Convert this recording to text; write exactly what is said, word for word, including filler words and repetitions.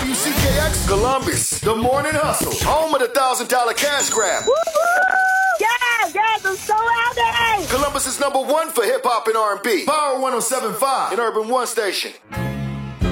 W C K X, Columbus, the morning hustle, home of the thousand dollar cash grab. Woo-hoo! Yeah, yes, I'm so happy. Columbus is number one for hip hop and R and B. Power one oh seven point five, an Urban One station.